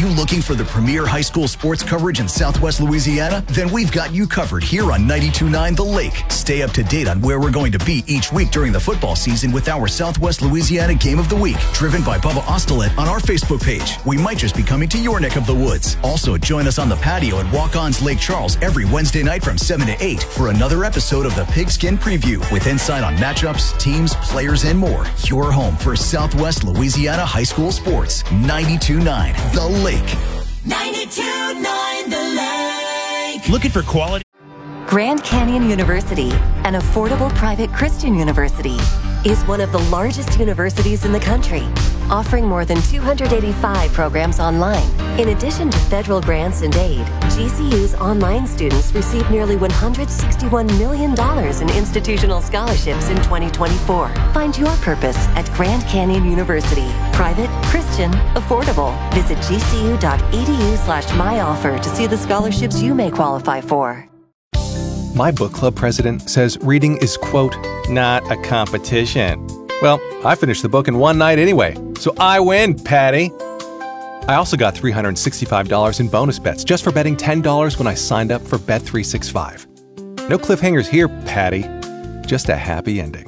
you looking for the premier high school sports coverage in Southwest Louisiana? Then we've got you covered here on 92.9 The Lake. Stay up to date on where we're going to be each week during the football season with our Southwest Louisiana Game of the Week, driven by Bubba Ostelet on our Facebook page. We might just be coming to your neck of the woods. Also, join us on the patio at Walk-On's Lake Charles every Wednesday night from 7 to 8 for another episode of the Pigskin Preview with insight on matchups, teams, players, and more. Your home for Southwest Louisiana high school sports. 92.9 The Lake. 92.9 The Lake. Looking for quality? Grand Canyon University, an affordable private Christian university, is one of the largest universities in the country, offering more than 285 programs online. In addition to federal grants and aid, GCU's online students received nearly $161 million in institutional scholarships in 2024. Find your purpose at Grand Canyon University. Private, Christian, affordable. Visit gcu.edu/myoffer to see the scholarships you may qualify for. My book club president says reading is, quote, not a competition. Well, I finished the book in one night anyway, so I win, Patty. I also got $365 in bonus bets just for betting $10 when I signed up for Bet365. No cliffhangers here, Patty. Just a happy ending.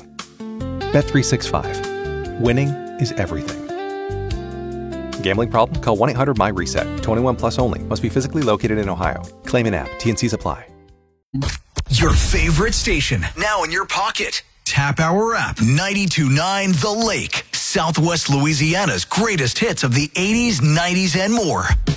Bet365. Winning is everything. Gambling problem? Call 1-800-MY-RESET. 21 plus only. Must be physically located in Ohio. Claim an app. T&Cs apply. Your favorite station, now in your pocket. Tap our app, 92.9 The Lake. Southwest Louisiana's greatest hits of the 80s, 90s, and more.